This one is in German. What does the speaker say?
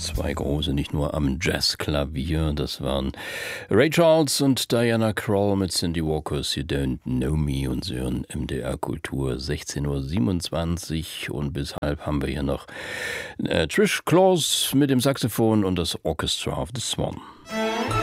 Zwei große, nicht nur am Jazzklavier. Das waren Ray Charles und Diana Krall mit Cindy Walker's You Don't Know Me und Sie hören MDR Kultur 16:27 Uhr und bis halb haben wir hier noch Trish Claus mit dem Saxophon und das Orchestra of the Swan.